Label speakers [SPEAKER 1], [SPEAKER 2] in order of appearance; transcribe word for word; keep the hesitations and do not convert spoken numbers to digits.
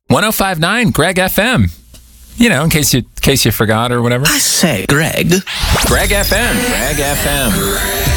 [SPEAKER 1] one oh five point nine Greg F M. You know, in case you in case you forgot or whatever.
[SPEAKER 2] I say, Greg.
[SPEAKER 1] Greg F M. Greg F M.